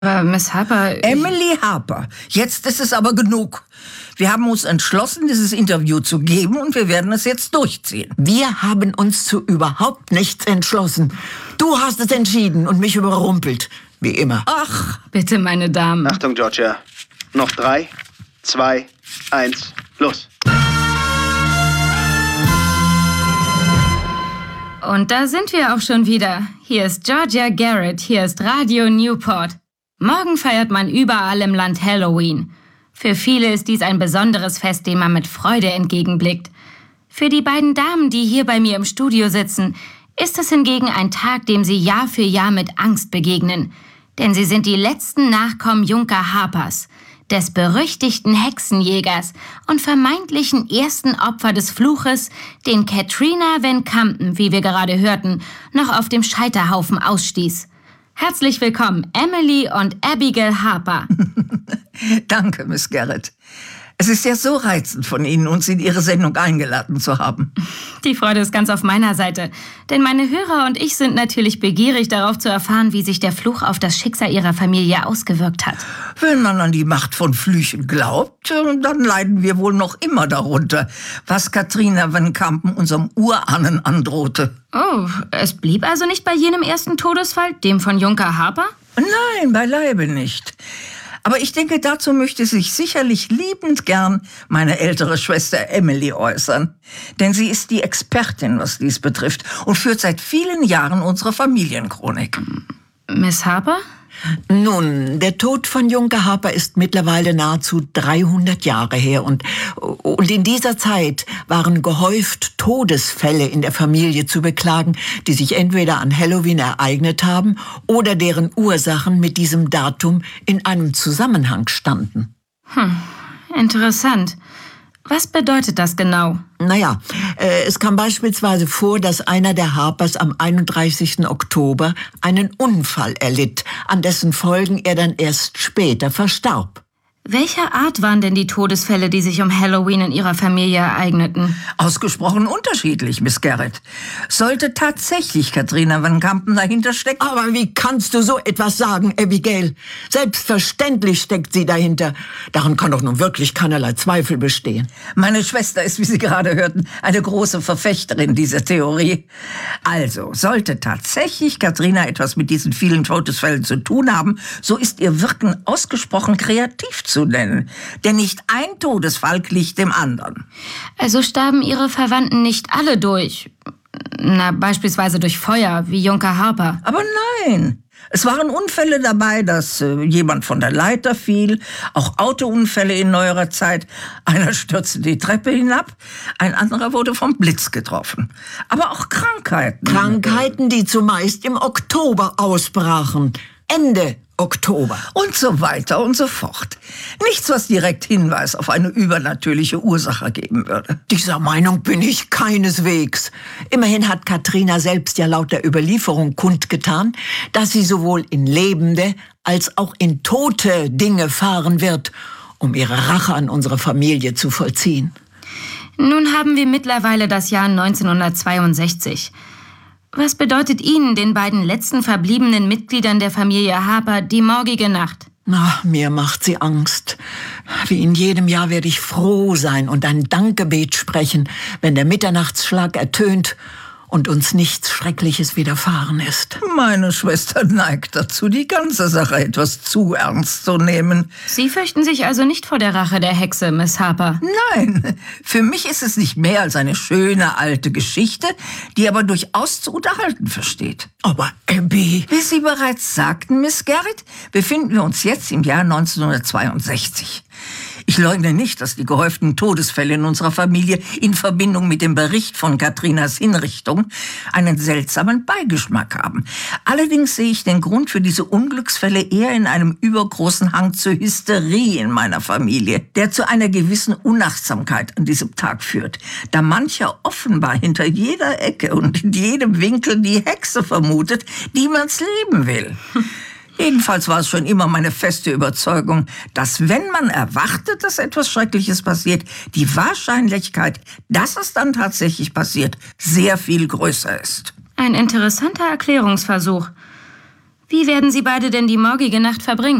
Miss Harper... Emily Harper. Jetzt ist es aber genug. Wir haben uns entschlossen, dieses Interview zu geben und wir werden es jetzt durchziehen. Wir haben uns zu überhaupt nichts entschlossen. Du hast es entschieden und mich überrumpelt. Wie immer. Ach, Bitte, meine Damen. Achtung, Georgia. Noch 3, 2, 1, los. Und da sind wir auch schon wieder. Hier ist Georgia Garrett, hier ist Radio Newport. Morgen feiert man überall im Land Halloween. Für viele ist dies ein besonderes Fest, dem man mit Freude entgegenblickt. Für die beiden Damen, die hier bei mir im Studio sitzen, ist es hingegen ein Tag, dem sie Jahr für Jahr mit Angst begegnen. Denn sie sind die letzten Nachkommen Junker Harpers, des berüchtigten Hexenjägers und vermeintlichen ersten Opfer des Fluches, den Katrina Van Campen, wie wir gerade hörten, noch auf dem Scheiterhaufen ausstieß. Herzlich willkommen, Emily und Abigail Harper. Danke, Miss Garrett. Es ist ja so reizend von Ihnen, uns in Ihre Sendung eingeladen zu haben. Die Freude ist ganz auf meiner Seite. Denn meine Hörer und ich sind natürlich begierig darauf zu erfahren, wie sich der Fluch auf das Schicksal ihrer Familie ausgewirkt hat. Wenn man an die Macht von Flüchen glaubt, dann leiden wir wohl noch immer darunter, was Katrina Van Campen unserem Urahnen androhte. Oh, es blieb also nicht bei jenem ersten Todesfall, dem von Junker Harper? Nein, beileibe nicht. Aber ich denke, dazu möchte sich sicherlich liebend gern meine ältere Schwester Emily äußern. Denn sie ist die Expertin, was dies betrifft, und führt seit vielen Jahren unsere Familienchronik. Miss Harper? Nun, der Tod von Junker Harper ist mittlerweile nahezu 300 Jahre her und in dieser Zeit waren gehäuft Todesfälle in der Familie zu beklagen, die sich entweder an Halloween ereignet haben oder deren Ursachen mit diesem Datum in einem Zusammenhang standen. Interessant. Was bedeutet das genau? Naja, es kam beispielsweise vor, dass einer der Harpers am 31. Oktober einen Unfall erlitt, an dessen Folgen er dann erst später verstarb. Welcher Art waren denn die Todesfälle, die sich um Halloween in Ihrer Familie ereigneten? Ausgesprochen unterschiedlich, Miss Garrett. Sollte tatsächlich Katrina Van Campen dahinter stecken? Aber wie kannst du so etwas sagen, Abigail? Selbstverständlich steckt sie dahinter. Daran kann doch nun wirklich keinerlei Zweifel bestehen. Meine Schwester ist, wie Sie gerade hörten, eine große Verfechterin dieser Theorie. Also, sollte tatsächlich Katrina etwas mit diesen vielen Todesfällen zu tun haben, so ist ihr Wirken ausgesprochen kreativ zu nennen. Denn nicht ein Todesfall glich dem anderen. Also starben Ihre Verwandten nicht alle durch? Na, beispielsweise durch Feuer, wie Junker Harper. Aber nein. Es waren Unfälle dabei, dass jemand von der Leiter fiel, auch Autounfälle in neuerer Zeit. Einer stürzte die Treppe hinab, ein anderer wurde vom Blitz getroffen. Aber auch Krankheiten. Krankheiten, die zumeist im Oktober ausbrachen. Ende Oktober. Und so weiter und so fort. Nichts, was direkt Hinweis auf eine übernatürliche Ursache geben würde. Dieser Meinung bin ich keineswegs. Immerhin hat Katrina selbst ja laut der Überlieferung kundgetan, dass sie sowohl in lebende als auch in tote Dinge fahren wird, um ihre Rache an unserer Familie zu vollziehen. Nun haben wir mittlerweile das Jahr 1962. Was bedeutet Ihnen, den beiden letzten verbliebenen Mitgliedern der Familie Harper, die morgige Nacht? Mir macht sie Angst. Wie in jedem Jahr werde ich froh sein und ein Dankgebet sprechen, wenn der Mitternachtsschlag ertönt und uns nichts Schreckliches widerfahren ist. Meine Schwester neigt dazu, die ganze Sache etwas zu ernst zu nehmen. Sie fürchten sich also nicht vor der Rache der Hexe, Miss Harper? Nein, für mich ist es nicht mehr als eine schöne alte Geschichte, die aber durchaus zu unterhalten versteht. Aber Abby... Wie Sie bereits sagten, Miss Garrett, befinden wir uns jetzt im Jahr 1962. Ich leugne nicht, dass die gehäuften Todesfälle in unserer Familie in Verbindung mit dem Bericht von Katrinas Hinrichtung einen seltsamen Beigeschmack haben. Allerdings sehe ich den Grund für diese Unglücksfälle eher in einem übergroßen Hang zur Hysterie in meiner Familie, der zu einer gewissen Unachtsamkeit an diesem Tag führt, da mancher offenbar hinter jeder Ecke und in jedem Winkel die Hexe vermutet, die man's Leben will. Jedenfalls war es schon immer meine feste Überzeugung, dass wenn man erwartet, dass etwas Schreckliches passiert, die Wahrscheinlichkeit, dass es dann tatsächlich passiert, sehr viel größer ist. Ein interessanter Erklärungsversuch. Wie werden Sie beide denn die morgige Nacht verbringen?